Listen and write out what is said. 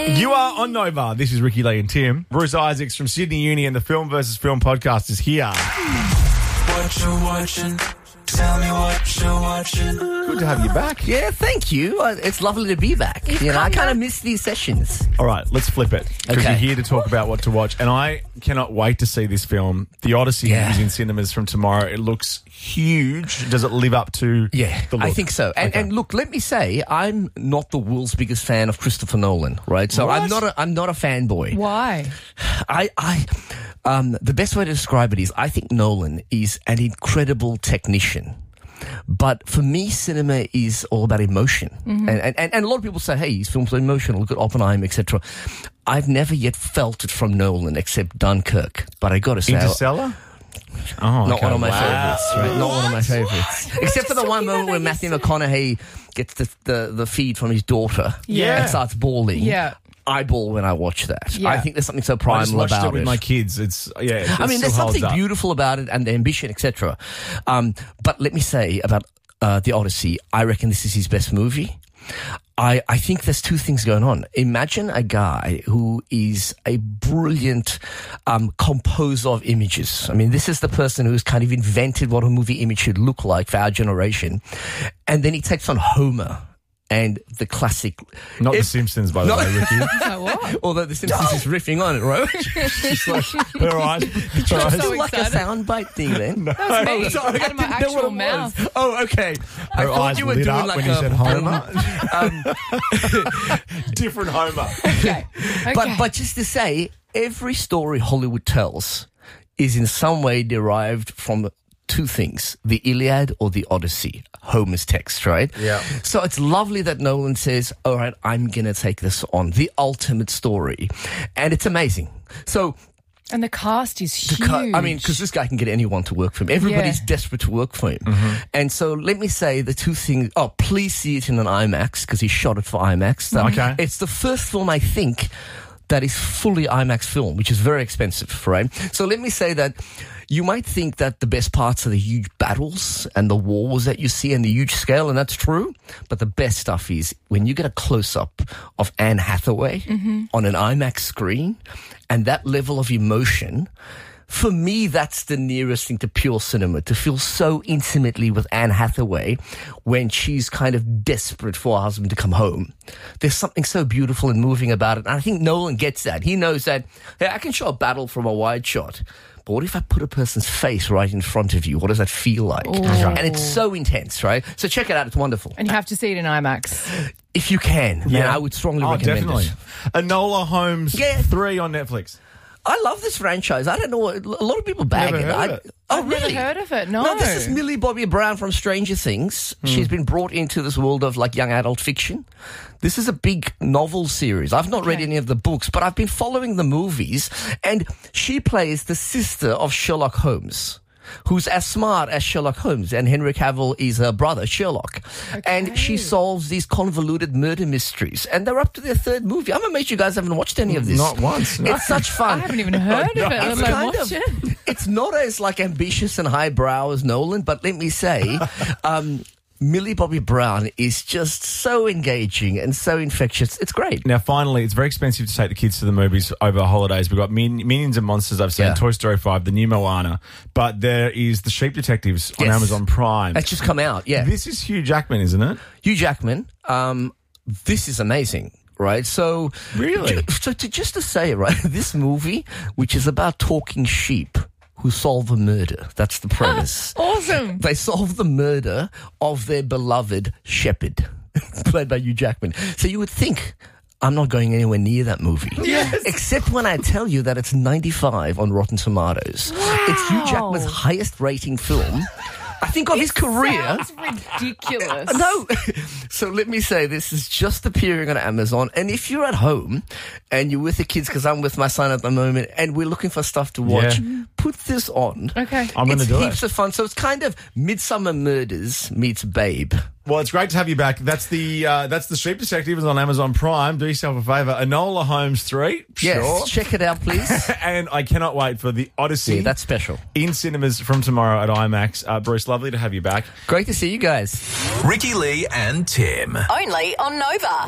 You are on Nova. This is Ricky Lee and Tim. Bruce Isaacs from Sydney Uni and the Film vs. Film podcast is here. What you watching? Tell me what you're watching. Good to have you back. Yeah, thank you. It's lovely to be back. I kind of miss these sessions. All right, let's flip it. Because Okay. you're here to talk about what to watch. And I cannot wait to see this film. The Odyssey Yeah. is in cinemas from tomorrow. It looks huge. Does it live up to the look? I think so. And, Okay. and look, let me say, I'm not the world's biggest fan of Christopher Nolan, right? So I'm not a fanboy. Why? The best way to describe it is I think Nolan is an incredible technician. But for me, cinema is all about emotion. Mm-hmm. And a lot of people say, hey, his films are emotional. Look at Oppenheimer, etc. I've never yet felt it from Nolan except Dunkirk. But I got to say... Interstellar? Oh, Not okay. one of my Wow. favorites, right? Not one of my favorites. Except for the one moment where Matthew McConaughey gets the feed from his daughter Yeah. and starts bawling. Yeah. I bawl when I watch that. Yeah. I think there's something so I just primal watched about it with my kids. It's I mean, there's something beautiful about it and the ambition, etc. But let me say about The Odyssey, I reckon this is his best movie. I think there's two things going on. Imagine a guy who is a brilliant composer of images. I mean, this is the person who's kind of invented what a movie image should look like for our generation. And then he takes on Homer and the classic... Not The Simpsons, by the way, Ricky. So what? Although The Simpsons is riffing on it, right? She's like, her eyes. Her I'm eyes. so like a excited. soundbite thing then. That was me. Sorry, Out of my I didn't know what actual it was. mouth. Oh, okay. I Her thought eyes you were lit doing up like when you said Homer. Okay. Different Homer. Okay. But just to say, every story Hollywood tells is in some way derived from two things, the Iliad or the Odyssey, Homer's text, right? Yeah. So it's lovely that Nolan says, all right, I'm going to take this on, the ultimate story. And it's amazing. So And the cast is huge. I mean, because this guy can get anyone to work for him. Everybody's Yeah. desperate to work for him. And so let me say the two things. Oh, please see it in an IMAX because he shot it for IMAX. Okay. It's the first film, I think, that is fully IMAX film, which is very expensive, right? So let me say that you might think that the best parts are the huge battles and the wars that you see and the huge scale, and that's true. But the best stuff is when you get a close-up of Anne Hathaway on an IMAX screen and that level of emotion. For me, that's the nearest thing to pure cinema, to feel so intimately with Anne Hathaway when she's kind of desperate for her husband to come home. There's something so beautiful and moving about it. And I think Nolan gets that. He knows that, hey, I can show a battle from a wide shot. But what if I put a person's face right in front of you? What does that feel like? And it's so intense, right? So check it out. It's wonderful. And you have to see it in IMAX. If you can, man, I would strongly recommend definitely. it. Enola Holmes 3 on Netflix. I love this franchise. I don't know what a lot of people bag Never it. heard of it. Oh, I've really? never heard of it. No. No, this is Millie Bobby Brown from Stranger Things. She's been brought into this world of like young adult fiction. This is a big novel series. I've not read any of the books, but I've been following the movies, and she plays the sister of Sherlock Holmes, who's as smart as Sherlock Holmes, and Henry Cavill is her brother, Sherlock. And she solves these convoluted murder mysteries, and they're up to their third movie. I'm amazed you guys haven't watched any of this. Not once. No. It's such fun. I haven't even heard of it. Let It's alone kind watch it. It's not as like ambitious and highbrow as Nolan, but let me say, Millie Bobby Brown is just so engaging and so infectious. It's great. Now, finally, it's very expensive to take the kids to the movies over holidays. We've got Minions and Monsters, I've seen, Yeah. Toy Story 5, the new Moana, but there is The Sheep Detectives on Yes. Amazon Prime. It's just come out, yeah. This is Hugh Jackman, isn't it? Hugh Jackman, this is amazing. Right, so Really? Just to say, right, this movie, which is about talking sheep who solve a murder. That's the premise. Awesome. They solve the murder of their beloved shepherd, played by Hugh Jackman. So you would think, I'm not going anywhere near that movie. Yes. Except when I tell you that it's 95 on Rotten Tomatoes. Wow. It's Hugh Jackman's highest rating film. I think of his career. Sounds ridiculous. No. So let me say, this is just appearing on Amazon. And if you're at home and you're with the kids, because I'm with my son at the moment, and we're looking for stuff to watch, put this on. Okay. I'm going to It's do heaps it. of fun. So it's kind of Midsummer Murders meets Babe. Well, it's great to have you back. That's the Sheep Detectives on Amazon Prime. Do yourself a favour. Enola Holmes 3. Yes, Sure. check it out, please. And I cannot wait for The Odyssey. Yeah, that's special. In cinemas from tomorrow at IMAX. Bruce, lovely to have you back. Great to see you guys. Ricky Lee and Tim. Only on Nova.